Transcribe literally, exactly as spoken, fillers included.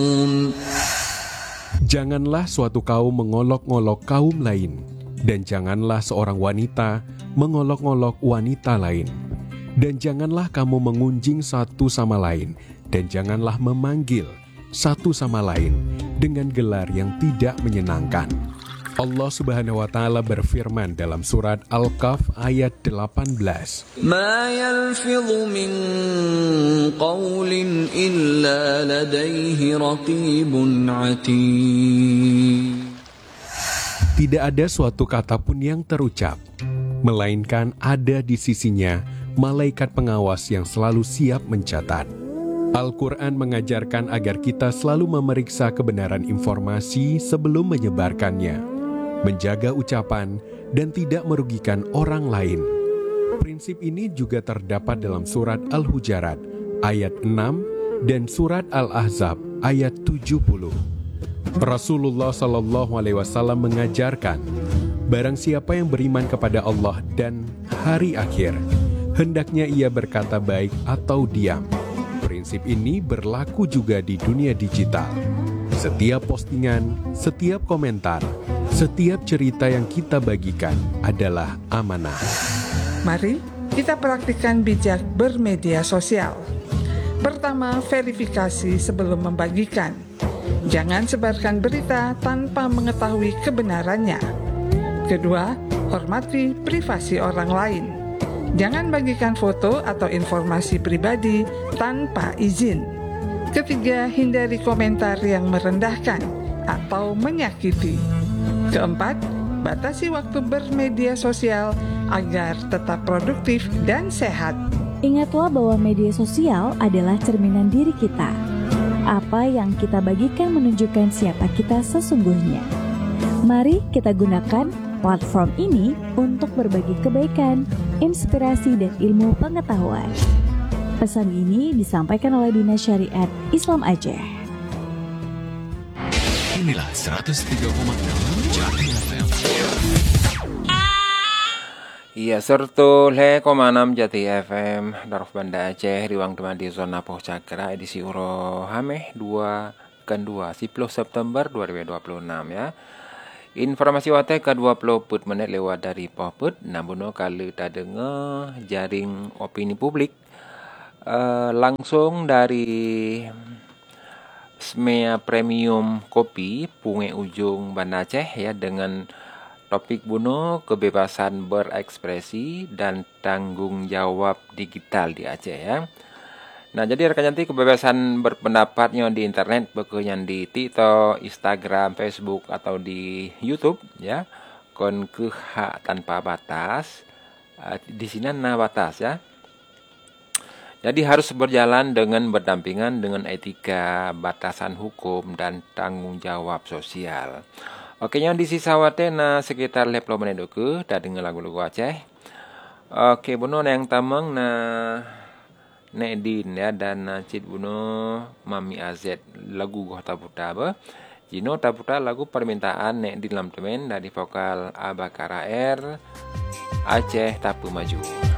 Janganlah suatu kaum mengolok-ngolok kaum lain, dan janganlah seorang wanita mengolok-ngolok wanita lain. Dan janganlah kamu mengunjing satu sama lain, dan janganlah memanggil satu sama lain dengan gelar yang tidak menyenangkan. Allah Subhanahu wa taala berfirman dalam surat Al-Kahf ayat delapan belas. Ma yalfidhu min qawlin illa ladaihi raqibun atid. Tidak ada suatu kata pun yang terucap, melainkan ada di sisinya malaikat pengawas yang selalu siap mencatat. Al-Quran mengajarkan agar kita selalu memeriksa kebenaran informasi sebelum menyebarkannya, menjaga ucapan, dan tidak merugikan orang lain. Prinsip ini juga terdapat dalam surat Al-Hujarat ayat enam dan surat Al-Ahzab ayat tujuh puluh. Rasulullah Shallallahu Alaihi Wasallam mengajarkan, barang siapa yang beriman kepada Allah dan hari akhir, hendaknya ia berkata baik atau diam. Prinsip ini berlaku juga di dunia digital. Setiap postingan, setiap komentar, setiap cerita yang kita bagikan adalah amanah. Mari kita praktikkan bijak bermedia sosial. Pertama, verifikasi sebelum membagikan. Jangan sebarkan berita tanpa mengetahui kebenarannya. Kedua, hormati privasi orang lain. Jangan bagikan foto atau informasi pribadi tanpa izin. Ketiga, hindari komentar yang merendahkan atau menyakiti. Keempat, batasi waktu bermedia sosial agar tetap produktif dan sehat. Ingatlah bahwa media sosial adalah cerminan diri kita. Apa yang kita bagikan menunjukkan siapa kita sesungguhnya. Mari kita gunakan platform ini untuk berbagi kebaikan, inspirasi, dan ilmu pengetahuan. Pesan ini disampaikan oleh Dinas Syariat Islam Aceh. Inilah seratus tiga koma enam Jati F M. Iya, sertul he koma enam Jati F M Daruf Banda Aceh, riwang teman di zona Poh Cakra, edisi Uro Hameh dua kan dua sepuluh September dua ribu dua puluh enam ya. Informasi wate ke dua puluh put menit lewat dari Poh Put. Namun kalau tak dengar jaring opini publik uh, langsung dari Smea Premium Kopi Punge Ujung Banda Aceh ya, dengan topik buno kebebasan berekspresi dan tanggung jawab digital di Aceh ya. Nah, jadi rekan cantik, kebebasan berpendapatnya di internet, bekerja di TikTok, Instagram, Facebook, atau di YouTube, ya, kon ke hak tanpa batas, uh, di sini nah batas, ya. Jadi harus berjalan dengan berdampingan dengan etika, batasan hukum, dan tanggung jawab sosial. Oke, yang di sisa wate na sekitar lima puluh menit ke, dah dengar lagu-lagu Aceh. Oke, buno yang tamang na Nedin ya, dan Cid Buno Mami Azet lagu Goh Taputa ba Jino Taputa lagu permintaan Nedin Lam Temen dari vokal Abakara R Aceh Tapu Maju.